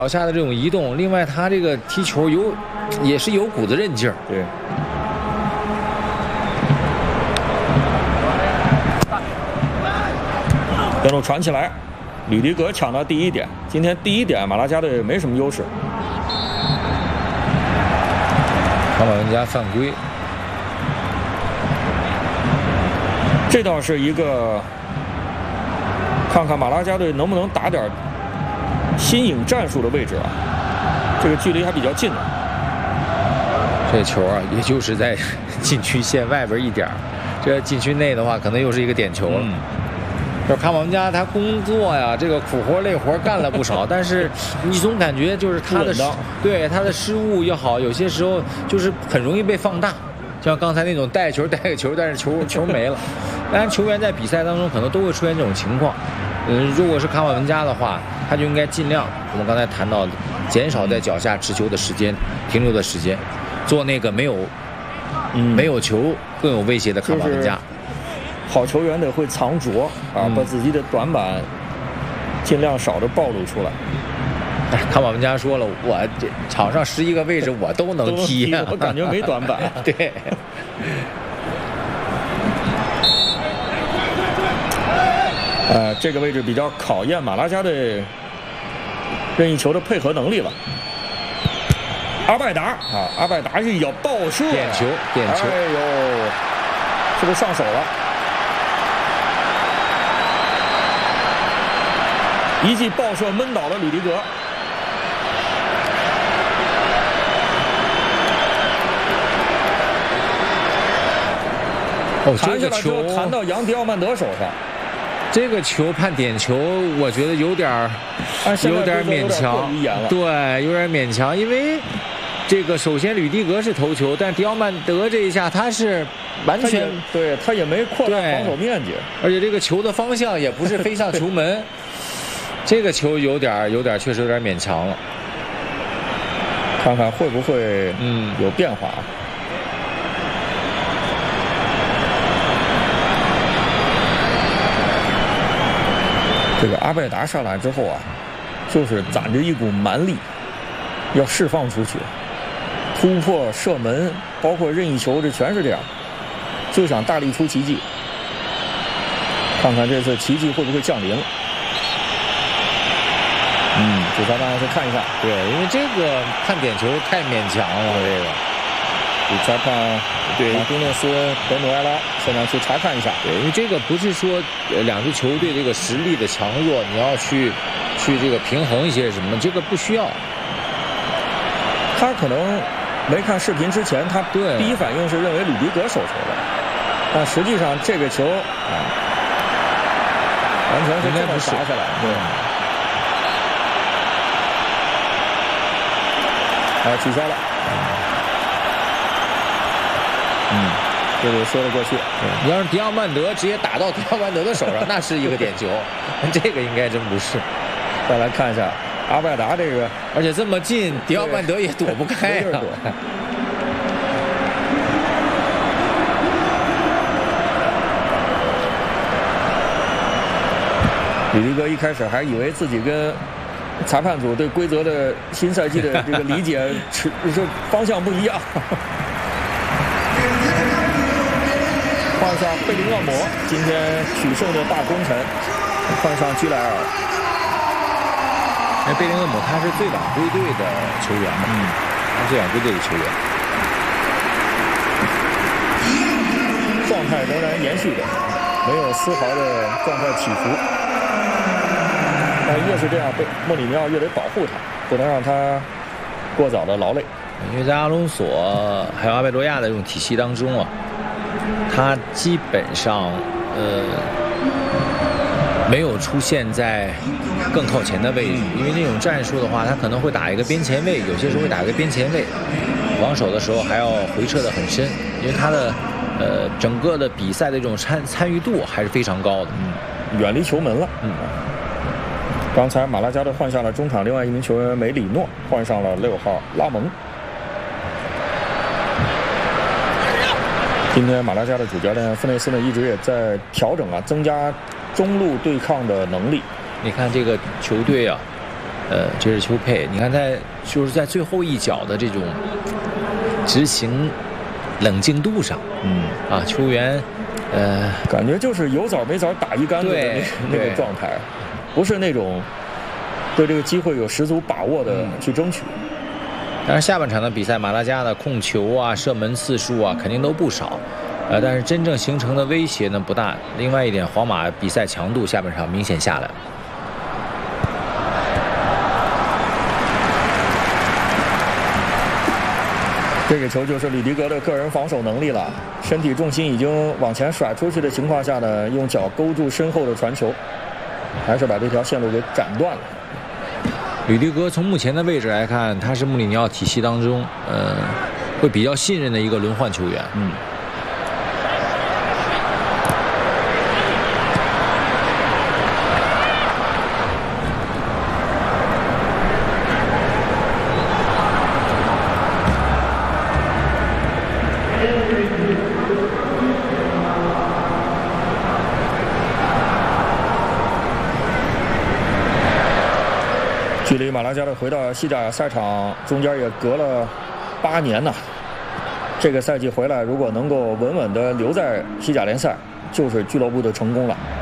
脚下的这种移动，另外他这个踢球也是有股子韧劲儿。 对。边路传起来，吕迪格抢到第1点。今天第1点，马拉加队没什么优势。 卡马文加犯规， 这倒是一个，看看马拉加队能不能打点新颖战术的位置啊。这个距离还比较近的。 这球啊，也就是在禁区线外边1点，这禁区内的话，可能又是一个点球了。就是卡马文加他工作呀，这个苦活累活干了不少，但是你总感觉就是他的失误也好，有些时候就是很容易被放大，像刚才那种带个球，但是球没了。当然，球员在比赛当中可能都会出现这种情况。如果是卡马文加的话，他就应该尽量我们刚才谈到的，减少在脚下持球的时间、停留的时间，做那个没有球更有威胁的卡马文加。 好球员得会藏拙啊，把自己的短板尽量少的暴露出来。 卡马文加说了，我这场上11个位置我都能踢， 我感觉没短板。 对。 这个位置比较考验马拉加队任意球的配合能力了。阿拜达啊，阿拜达一脚爆射， 点球。 哎呦，是不是上手了？一记爆射闷倒了吕迪格。 这个球弹到杨迪奥曼德手上。 这个球判点球，我觉得有点勉强，对，有点勉强，因为这个首先吕迪格是头球，但迪奥曼德这一下他是完全对他也没扩大防守面积， 而且这个球的方向也不是飞向球门，这个球有点确实有点勉强了， 看看会不会有变化。这个阿拜达上来之后啊，就是攒着一股蛮力，要释放出去，突破、射门，包括任意球，这全是这样，就想大力出奇迹。看看这次奇迹会不会降临？主裁判去看一下。 对，因为这个判点球太勉强了，这个。 主裁判对马丁内斯·德努埃拉现在去查看一下。 对，因为这个不是说两支球队这个实力的强弱，你要去这个平衡一些什么，这个不需要。 他可能没看视频之前，他第一反应是认为吕迪格手球的，但实际上这个球完全是这么罚下来。取消了。这个说得过去。 你要是迪奥曼德直接打到迪奥曼德的手上，那是一个点球。这个应该真不是。 再来看一下阿拜达这个， 而且这么近，迪奥曼德也躲不开啊。 吕迪格一开始还以为自己跟裁判组对规则的新赛季的这个理解是方向不一样。换上贝林厄姆，今天取胜的大功臣，换上居莱尔。 贝林厄姆他是最晚归队的球员嘛？他最晚归队的球员， 状态仍然延续着，没有丝毫的状态起伏。但越是这样，莫里尼奥越得保护他，不能让他过早的劳累。 因为在阿隆索还有阿贝罗亚的这种体系当中啊。他基本上没有出现在更靠前的位置，因为那种战术的话，他可能会打一个边前卫，有些时候会打一个边前卫，防守的时候还要回撤得很深，因为他的整个的比赛的这种参与度还是非常高的， 远离球门了。刚才马拉加队换下了中场另外一名球员梅里诺，换上了6号拉蒙。今天马拉加的主教练弗内斯呢，一直也在调整增加中路对抗的能力。 你看这个球队啊， 这是邱佩，你看就是在最后一脚的这种执行冷静度上，球员， 感觉就是有枣没枣打一竿子的那个状态，不是那种对这个机会有十足把握的去争取。 但是下半场的比赛，马拉加的控球啊、射门次数啊，肯定都不少，但是真正形成的威胁呢不大。另外一点，皇马比赛强度下半场明显下来了。 这个球就是吕迪格的个人防守能力了，身体重心已经往前甩出去的情况下呢，用脚勾住身后的传球，还是把这条线路给斩断了。 吕迪格从目前的位置来看，他是穆里尼奥体系当中，会比较信任的一个轮换球员。 距离马拉加的回到西甲赛场中间也隔了8年呢。这个赛季回来，如果能够稳稳地留在西甲联赛，就是俱乐部的成功了。